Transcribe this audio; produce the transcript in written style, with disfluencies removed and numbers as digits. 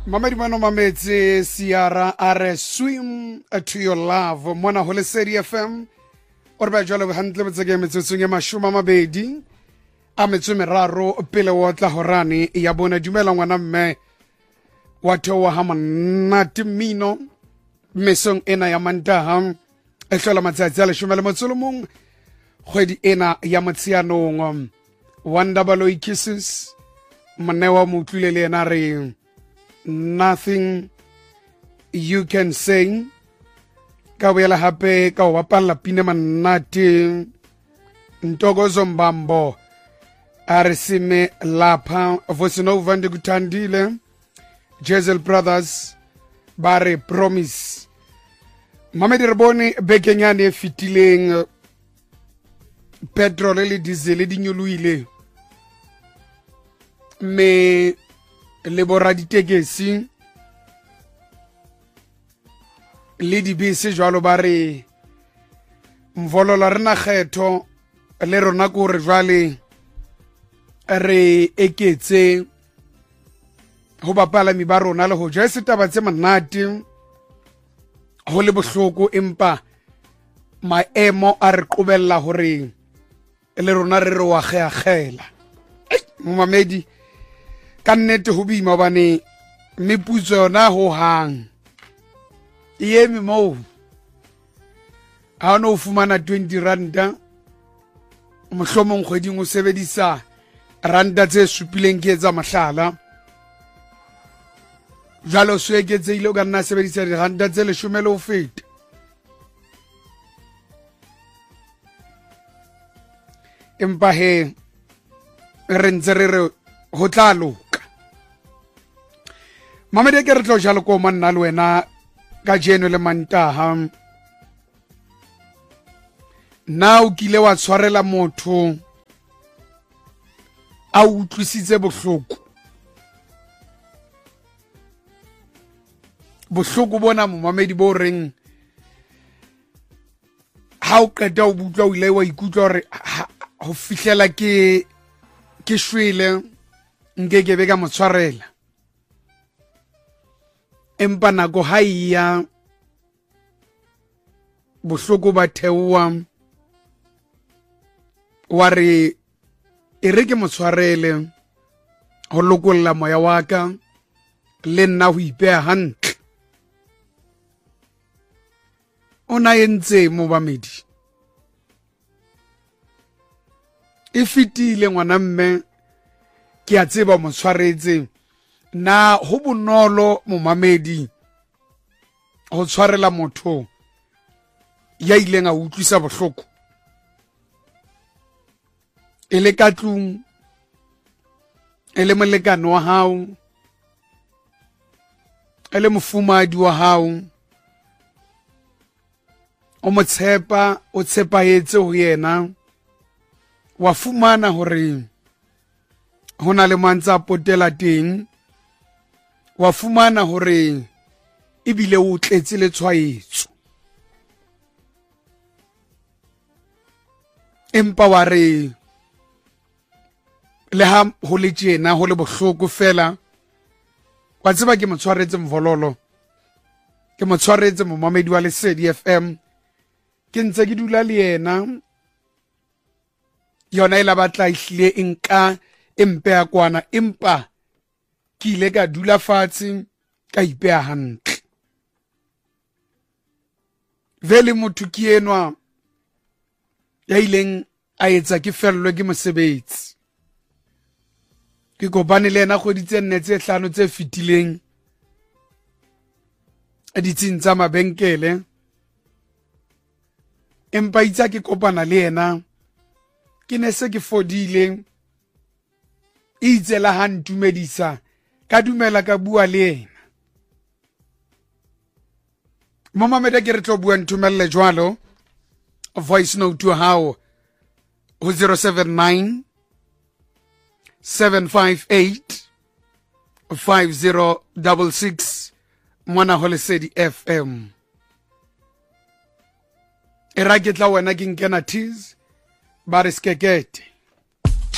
Mamedi mano mametse Sierra are swim to your love mona hole Lesedi FM or ba jalo hantle metsege metsetsong ya mashoma mabedi a meraro pele wa tla horane ya bona dumela ngwana mme wa thewa ha manati mino mesong ena ya mantaha e hlola matsatsi a leshome le motsolomong kgwedi ena ya motsianong Wonderboy Kisses manewa mutlile le ena re nothing you can say ka boela hape ka wa palla pine manati Ntokozo Mbambo arisime lapha vosinova ndikuthandile Jezel Brothers bare promise Mamedi rebone bekenyane e fitileng petrol le diesel di nyoluile me le bora ditekesi le dibese jwalo ba re mvolola rena kgetho le rona ko re jwale re eketse ho bapalami ba rona le ho ja setaba tse manate ho le bohloko empa maemo a re qobella hore le rona re wa kgeagela Mamedi ka nnete ho boima bane meputso yona ho hang yemi mo ha no fumana 20 randa mohlomong kgweding o sebedisa randa tse supileng ke etsa mahlala jalo se eketseile ka nna sebedisa randa tse 10 le ho feta empa he re ntse re re ho tla loka Mamedi ke re tlo jalo ko manna le wena ka jeno le mantaha na o kile wa tshwarela motho a utlwisitse bohloko bona mo Mamedi bo reng ha o qeta o butlwa o ile wa ikutlwa hore ho fihlela ke shwele ngeke be ka motshwarela empa nako ha iya bohloko ba thewa wa re e re ke motshwarele ho lokolla moya wa ka le nna ho ipeha hantle ona entse mo Mamedi e fitile ngwana mme ke a tseba motshwaretse na ho bonolo mo Mamedi ho tshwarela motho ya ileng a utlwisa bohloko ele ka tlung ele molekane wa hao ele mofumadi wa hao o motshepa o tshepahetse ho yena wa fumana hore hona le mantsa potela teng wa fumana hore ebile o tletse le tshwaetso empa wa re le ha ho le tjena ho le bohloko fela wa tseba ke motshwaretse mvololo ke motshwaretse mo Mamedi wa Lesedi FM ke ntse ke dula le yena yona ila batla ihlile inka empe ya kwana empa ke ile ka dula fatshe ka ipeha hantle vele motho ke enwa ya ileng a etsa ke fellwe ke mosebetsi ke kopane le ena kgwedi tse 4 tse 5 tse fitileng a ditsing tsa mabenkele empa itsa ke kopana le ena ke ne se ke fodile itse la ha ntumedisa ka dumela ka bua le ena Mamedi ke re tlo bua ntumelle jwalo voice note to how 079 758 5066 mwana ho Lesedi FM era ke tla wena ke nkena tease ba re skekete